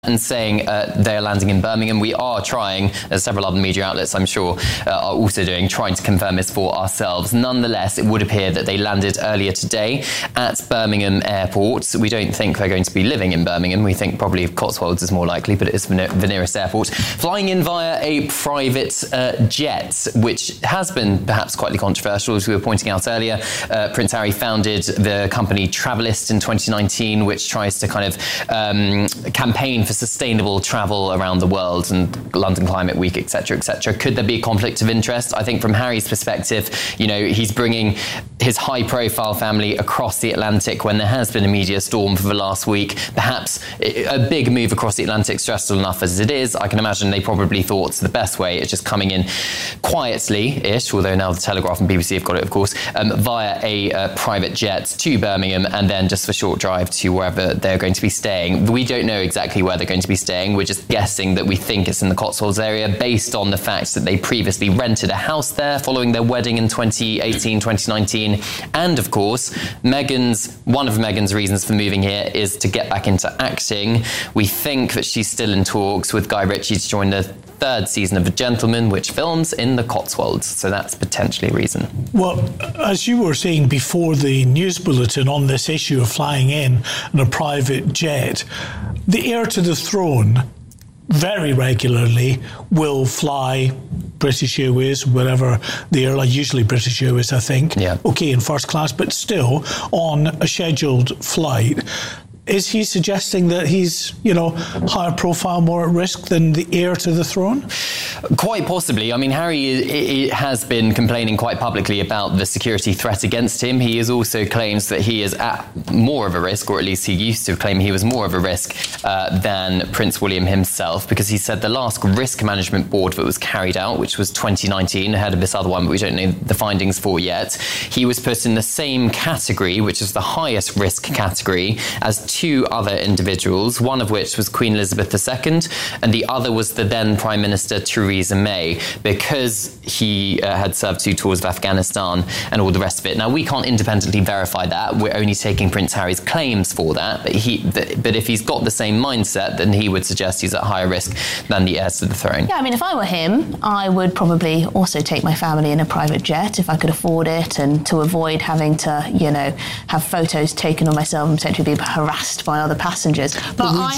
and saying they're landing in Birmingham. We are trying, as several other media outlets I'm sure are also doing, trying to confirm this for ourselves. Nonetheless, it would appear that they landed earlier today at Birmingham Airport. We don't think they're going to be living in Birmingham. We think probably Cotswolds is more likely, but it is the nearest airport. Flying in via a private jet, which has been perhaps quite controversial, as we were pointing out earlier. Prince Harry founded the company Travelist in 2019, which tries to kind of campaign for sustainable travel around the world, and London Climate Week, etc., etc. Could there be a conflict of interest? I think from Harry's perspective, you know, he's bringing his high-profile family across the Atlantic when there has been a media storm for the last week. Perhaps a big move across the Atlantic, stressful enough as it is. I can imagine they probably thought the best way is just coming in quietly-ish, although now the Telegraph and BBC have got it, of course, via a private jet to Birmingham, and then just a short drive to wherever they're going to be staying. We don't know exactly where they're going to be staying. We're just guessing that we think it's in the Cotswolds area based on the fact that they previously rented a house there following their wedding in 2018, 2019. And of course, one of Meghan's reasons for moving here is to get back into acting. We think that she's still in talks with Guy Ritchie to join the third season of The Gentleman, which films in the Cotswolds. So that's potentially a reason. Well, as you were saying before the news bulletin on this issue of flying in a private jet, the heir to the throne very regularly will fly British Airways, whatever the airline, usually British Airways, I think. Yeah. Okay, in first class, but still on a scheduled flight. Is he suggesting that he's, you know, higher profile, more at risk than the heir to the throne? Quite possibly. I mean, Harry has been complaining quite publicly about the security threat against him. He also claims that he is at more of a risk, or at least he used to claim he was more of a risk than Prince William himself, because he said the last risk management board that was carried out, which was 2019, ahead of this other one, but we don't know the findings for yet, he was put in the same category, which is the highest risk category, as two other individuals, one of which was Queen Elizabeth II, and the other was the then Prime Minister Theresa May, because he had served 2 tours of Afghanistan and all the rest of it. Now, we can't independently verify that. We're only taking Prince Harry's claims for that. But if he's got the same mindset, then he would suggest he's at higher risk than the heirs to the throne. Yeah, I mean, if I were him, I would probably also take my family in a private jet if I could afford it, and to avoid having to, you know, have photos taken of myself and potentially be harassed by other passengers. But I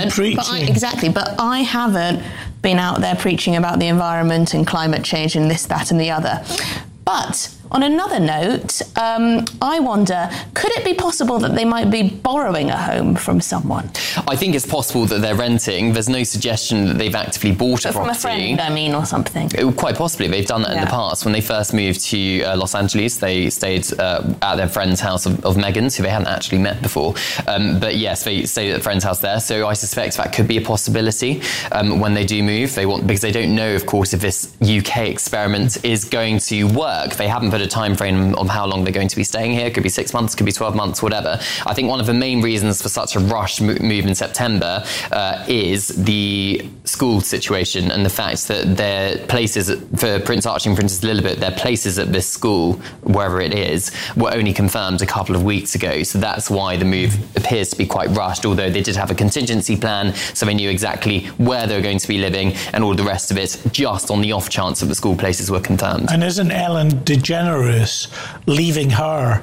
haven't been out there preaching about the environment and climate change and this, that and the other. But on another note, I wonder, could it be possible that they might be borrowing a home from someone? I think it's possible that they're renting. There's no suggestion that they've actively bought a property. From a friend, I mean, or something. Quite possibly. They've done that in the past. When they first moved to Los Angeles, they stayed at their friend's house of Meghan's, who they hadn't actually met before. But yes, they stayed at a friend's house there. So I suspect that could be a possibility when they do move. Because they don't know, of course, if this UK experiment is going to work. They haven't put a time frame of how long they're going to be staying here. It could be 6 months, could be 12 months, whatever. I think one of the main reasons for such a rush move in September is the school situation and the fact that their places for Prince Archie and Princess Lilibet, their places at this school, wherever it is, were only confirmed a couple of weeks ago. So that's why the move appears to be quite rushed, although they did have a contingency plan, so they knew exactly where they were going to be living and all the rest of it, just on the off chance that the school places were confirmed. And isn't Ellen DeGeneres leaving her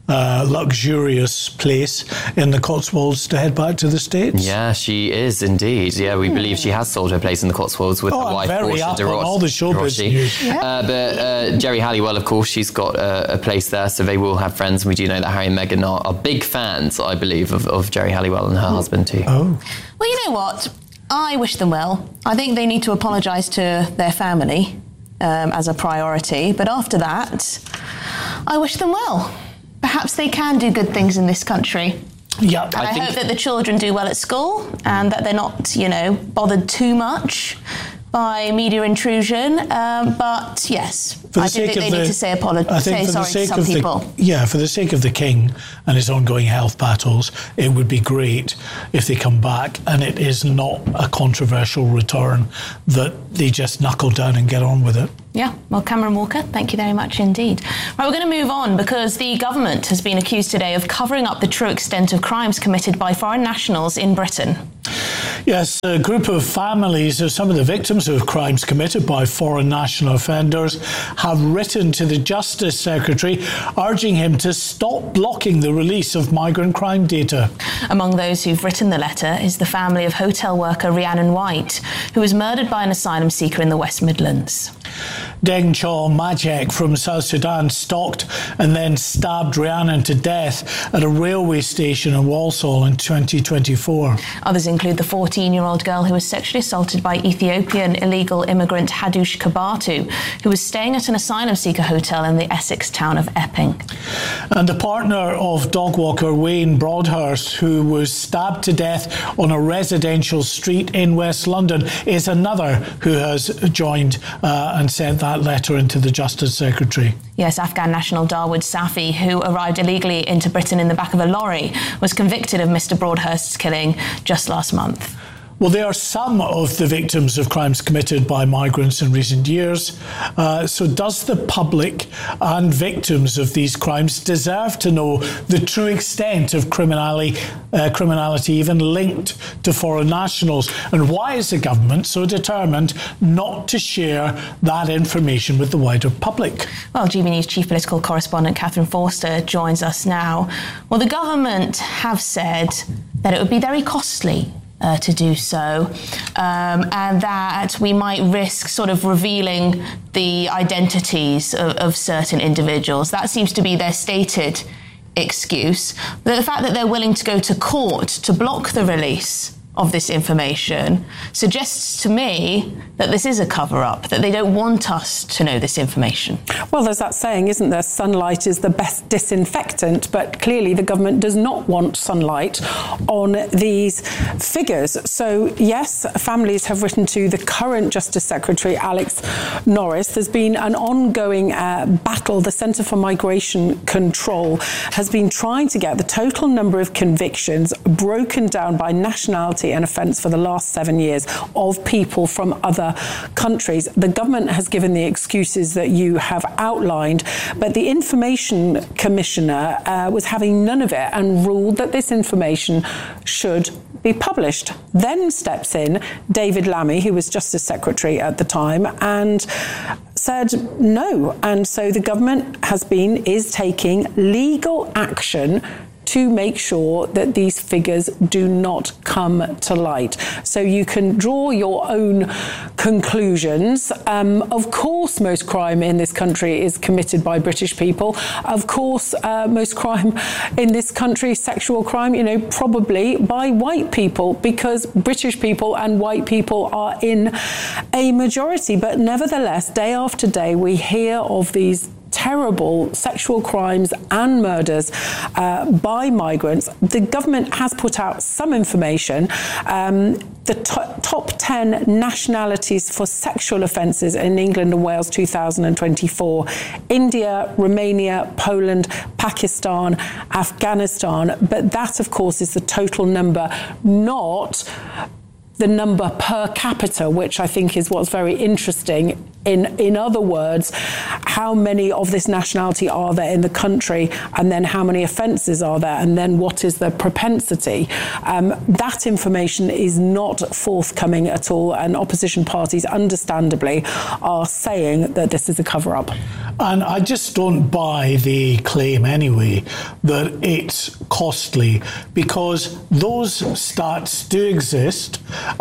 luxurious place in the Cotswolds to head back to the States? Yeah, she is indeed. Yeah, we believe she has sold her place in the Cotswolds with her wife, Portia de Rossi. All the showbiz news. Yeah. But Geri Halliwell, of course, she's got a place there, so they will have friends. We do know that Harry and Meghan are big fans, I believe, of Geri Halliwell and her husband too. Oh. Well, you know what? I wish them well. I think they need to apologise to their family as a priority. But after that, I wish them well. Perhaps they can do good things in this country. Yeah, and I hope that the children do well at school and that they're not, you know, bothered too much by media intrusion. But yes, I do think they need to say sorry to some people. Yeah, for the sake of the King and his ongoing health battles, it would be great if they come back and it is not a controversial return, that they just knuckle down and get on with it. Yeah, well, Cameron Walker, thank you very much indeed. Right, we're going to move on because the government has been accused today of covering up the true extent of crimes committed by foreign nationals in Britain. Yes, a group of families of some of the victims of crimes committed by foreign national offenders have written to the Justice Secretary urging him to stop blocking the release of migrant crime data. Among those who've written the letter is the family of hotel worker Rhiannon White, who was murdered by an asylum seeker in the West Midlands. Deng Chaw Majek from South Sudan stalked and then stabbed Rhiannon to death at a railway station in Walsall in 2024. Others include the 14-year-old girl who was sexually assaulted by Ethiopian illegal immigrant Hadush Kabatu, who was staying at an asylum seeker hotel in the Essex town of Epping. And the partner of dog walker Wayne Broadhurst, who was stabbed to death on a residential street in West London, is another who has joined and sent that letter into the Justice Secretary. Yes, Afghan national Dawood Safi, who arrived illegally into Britain in the back of a lorry, was convicted of Mr. Broadhurst's killing just last month. Well, they are some of the victims of crimes committed by migrants in recent years. So does the public and victims of these crimes deserve to know the true extent of criminality even linked to foreign nationals? And why is the government so determined not to share that information with the wider public? Well, GB News chief political correspondent Catherine Forster joins us now. Well, the government have said that it would be very costly to do so, and that we might risk sort of revealing the identities of certain individuals. That seems to be their stated excuse. But the fact that they're willing to go to court to block the release of this information suggests to me that this is a cover-up, that they don't want us to know this information. Well, there's that saying, isn't there? Sunlight is the best disinfectant, but clearly the government does not want sunlight on these figures. So, yes, families have written to the current Justice Secretary, Alex Norris. There's been an ongoing battle. The Centre for Migration Control has been trying to get the total number of convictions broken down by nationality and offence for the last 7 years of people from other countries. The government has given the excuses that you have outlined, but the Information Commissioner was having none of it and ruled that this information should be published. Then steps in David Lammy, who was Justice Secretary at the time, and said no. And so the government is taking legal action to make sure that these figures do not come to light. So you can draw your own conclusions. Of course, most crime in this country is committed by British people. Of course, most crime in this country, sexual crime, probably by white people, because British people and white people are in a majority. But nevertheless, day after day, we hear of these terrible sexual crimes and murders by migrants. The government has put out some information. The top 10 nationalities for sexual offences in England and Wales 2024: India, Romania, Poland, Pakistan, Afghanistan. But that, of course, is the total number, not the number per capita, which I think is what's very interesting. In other words, how many of this nationality are there in the country, and then how many offences are there, and then what is the propensity? That information is not forthcoming at all, and opposition parties, understandably, are saying that this is a cover-up. And I just don't buy the claim anyway that it's costly, because those stats do exist.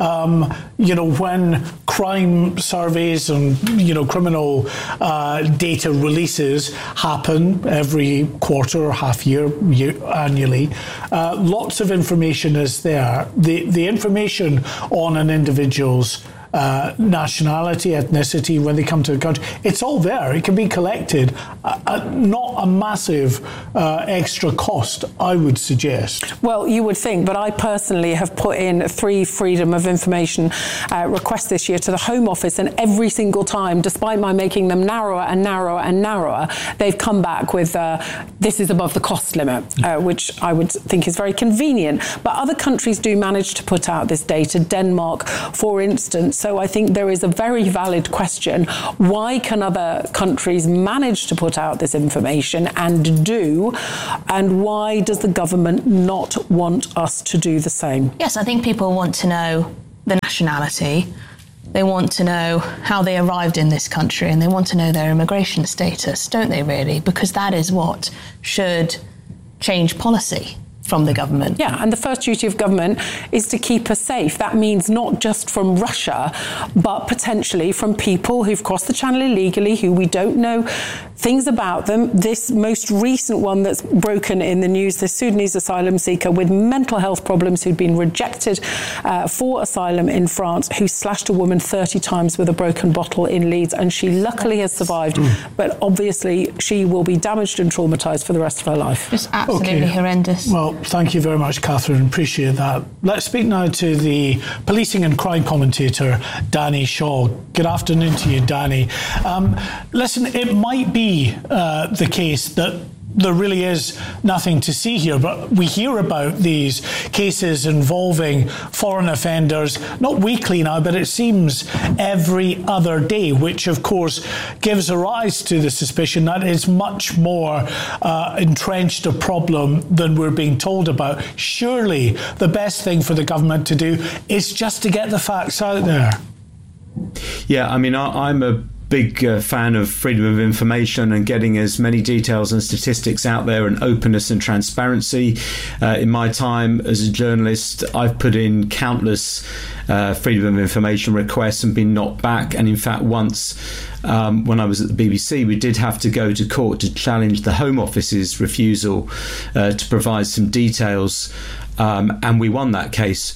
When crime surveys and criminal data releases happen every quarter or half year annually, lots of information is there. The information on an individual's nationality, ethnicity, when they come to the country, it's all there. It can be collected. Not a massive extra cost, I would suggest. Well, you would think, but I personally have put in 3 Freedom of Information requests this year to the Home Office, and every single time, despite my making them narrower and narrower and narrower, they've come back with this is above the cost limit, which I would think is very convenient. But other countries do manage to put out this data. Denmark, for instance, So I think there is a very valid question. Why can other countries manage to put out this information and do, and why does the government not want us to do the same? Yes, I think people want to know the nationality. They want to know how they arrived in this country, and they want to know their immigration status, don't they really? Because that is what should change policy from the government. Yeah, and the first duty of government is to keep us safe. That means not just from Russia, but potentially from people who've crossed the channel illegally, who we don't know things about them. This most recent one that's broken in the news, this Sudanese asylum seeker with mental health problems who'd been rejected for asylum in France, who slashed a woman 30 times with a broken bottle in Leeds, and she luckily has survived, but obviously she will be damaged and traumatised for the rest of her life. Just absolutely horrendous. Well, thank you very much, Catherine. Appreciate that. Let's speak now to the policing and crime commentator, Danny Shaw. Good afternoon to you, Danny. Listen, it might be the case that there really is nothing to see here, but we hear about these cases involving foreign offenders, not weekly now, but it seems every other day, which of course gives a rise to the suspicion that it's much more entrenched a problem than we're being told about. Surely the best thing for the government to do is just to get the facts out there. Yeah, I mean, I'm a big fan of freedom of information and getting as many details and statistics out there, and openness and transparency. In my time as a journalist, I've put in countless freedom of information requests and been knocked back. And in fact, once when I was at the BBC, we did have to go to court to challenge the Home Office's refusal to provide some details, and we won that case.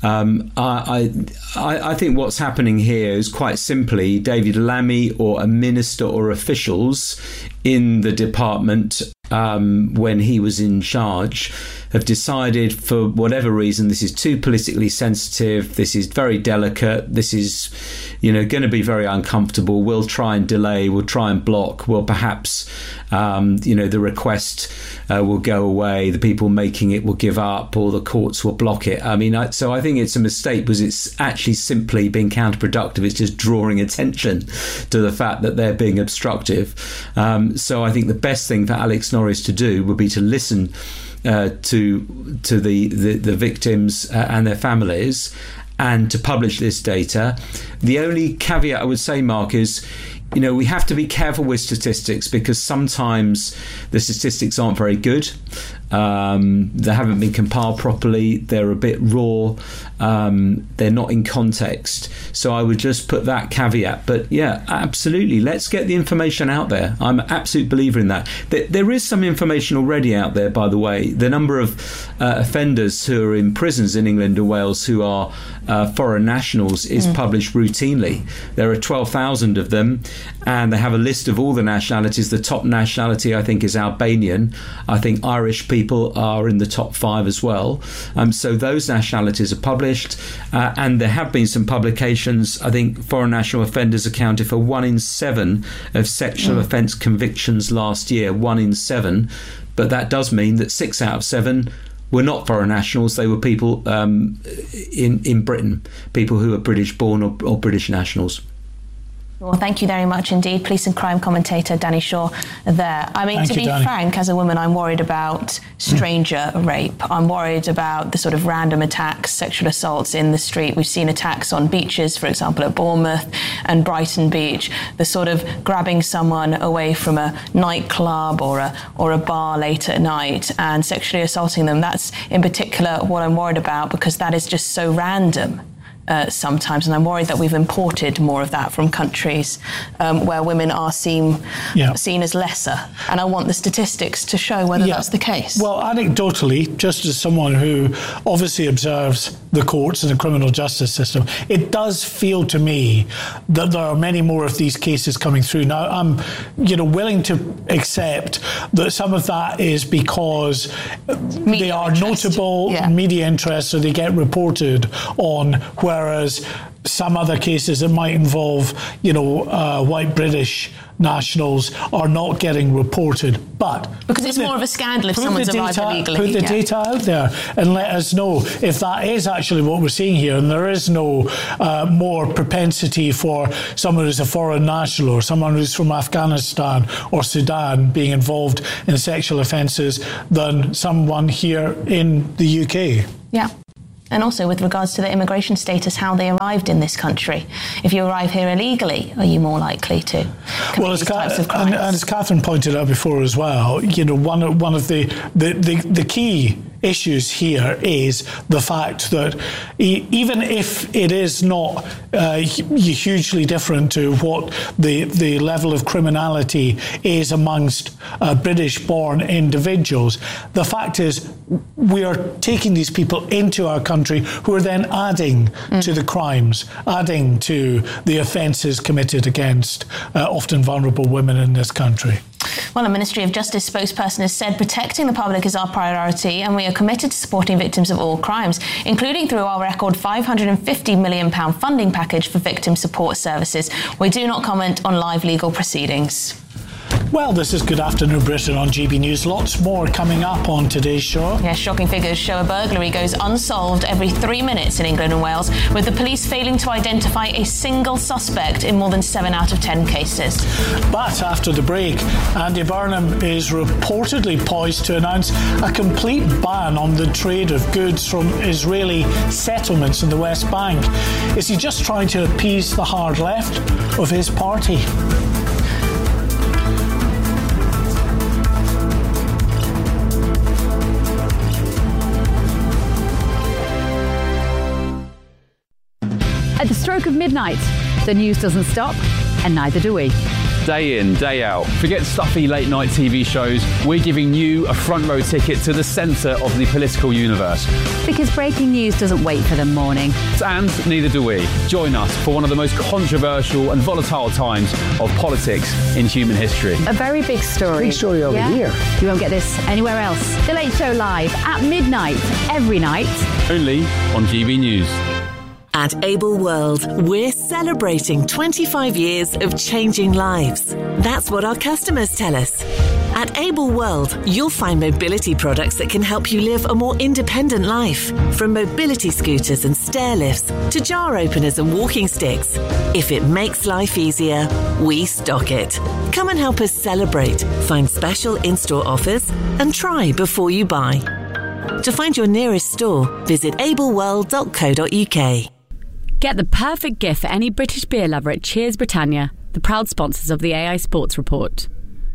I think what's happening here is quite simply David Lammy or a minister or officials in the department when he was in charge have decided, for whatever reason, this is too politically sensitive, this is very delicate, this is, going to be very uncomfortable, we'll try and delay, we'll try and block, we'll perhaps, the request will go away, the people making it will give up, or the courts will block it. I mean, so I think it's a mistake, because it's actually simply being counterproductive. It's just drawing attention to the fact that they're being obstructive. So I think the best thing for Alex Norris to do would be to listen to the victims and their families, and to publish this data. The only caveat I would say, Mark, is we have to be careful with statistics, because sometimes the statistics aren't very good. They haven't been compiled properly. They're a bit raw. They're not in context. So I would just put that caveat. But yeah, absolutely. Let's get the information out there. I'm an absolute believer in that. There is some information already out there, by the way. The number of offenders who are in prisons in England and Wales who are foreign nationals is published routinely. There are 12,000 of them, and they have a list of all the nationalities. The top nationality, I think, is Albanian. I think Irish people are in the top 5 as well. So those nationalities are published, and there have been some publications. I think foreign national offenders accounted for 1 in 7 of sexual offence convictions last year, 1 in 7. But that does mean that 6 out of 7 were not foreign nationals. They were people in Britain, people who are British born or British nationals. Well, thank you very much indeed. Police and crime commentator Danny Shaw there. I mean, to be frank, as a woman, I'm worried about stranger rape. I'm worried about the sort of random attacks, sexual assaults in the street. We've seen attacks on beaches, for example, at Bournemouth and Brighton Beach. The sort of grabbing someone away from a nightclub or a bar late at night and sexually assaulting them. That's in particular what I'm worried about, because that is just so random. Sometimes, and I'm worried that we've imported more of that from countries where women are seen as lesser, and I want the statistics to show whether that's the case. Well, anecdotally, just as someone who obviously observes the courts and the criminal justice system, it does feel to me that there are many more of these cases coming through. Now, I'm willing to accept that some of that is because they are notable media interests, so they get reported on, whereas some other cases that might involve, white British nationals are not getting reported. But because it's more of a scandal if someone's arrived illegally. Put the data out there and let us know if that is actually what we're seeing here, and there is no more propensity for someone who's a foreign national or someone who's from Afghanistan or Sudan being involved in sexual offences than someone here in the UK. Yeah. And also with regards to their immigration status, how they arrived in this country. If you arrive here illegally, are you more likely to commit these types of crimes? And as Catherine pointed out before as well, you know, one of the key issues here is the fact that even if it is not hugely different to what the level of criminality is amongst British-born individuals, the fact is we are taking these people into our country who are then adding to the crimes, adding to the offences committed against often vulnerable women in this country. Well, a Ministry of Justice spokesperson has said protecting the public is our priority and we are committed to supporting victims of all crimes, including through our record £550 million funding package for victim support services. We do not comment on live legal proceedings. Well, this is Good Afternoon Britain on GB News. Lots more coming up on today's show. Yes, shocking figures show a burglary goes unsolved every 3 minutes in England and Wales, with the police failing to identify a single suspect in more than 7 out of 10 cases. But after the break, Andy Burnham is reportedly poised to announce a complete ban on the trade of goods from Israeli settlements in the West Bank. Is he just trying to appease the hard left of his party? At the stroke of midnight, the news doesn't stop, and neither do we. Day in, day out. Forget stuffy late-night TV shows. We're giving you a front-row ticket to the centre of the political universe. Because breaking news doesn't wait for the morning. And neither do we. Join us for one of the most controversial and volatile times of politics in human history. A very big story. Big story over here. You won't get this anywhere else. The Late Show live at midnight, every night. Only on GB News. At Able World, we're celebrating 25 years of changing lives. That's what our customers tell us. At Able World, you'll find mobility products that can help you live a more independent life. From mobility scooters and stair lifts to jar openers and walking sticks. If it makes life easier, we stock it. Come and help us celebrate, find special in-store offers, and try before you buy. To find your nearest store, visit ableworld.co.uk. Get the perfect gift for any British beer lover at Cheers Britannia, the proud sponsors of the AI Sports Report.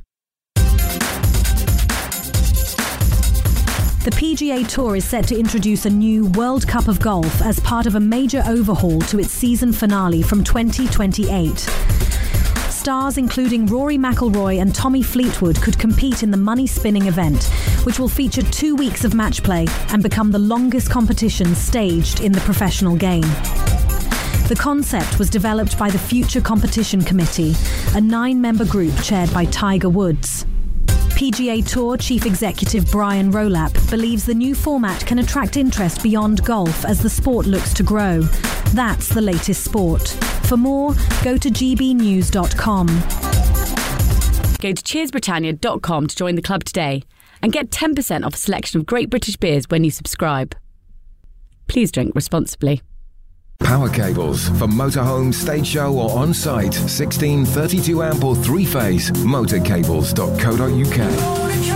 The PGA Tour is set to introduce a new World Cup of Golf as part of a major overhaul to its season finale from 2028. Stars including Rory McIlroy and Tommy Fleetwood could compete in the money-spinning event, which will feature 2 weeks of match play and become the longest competition staged in the professional game. The concept was developed by the Future Competition Committee, a 9-member group chaired by Tiger Woods. PGA Tour Chief Executive Brian Rowlap believes the new format can attract interest beyond golf as the sport looks to grow. That's the latest sport. For more, go to gbnews.com. Go to cheersbritannia.com to join the club today and get 10% off a selection of great British beers when you subscribe. Please drink responsibly. Power cables for motorhome, stage show or on-site. 16, 32 amp or 3-phase. Motorcables.co.uk.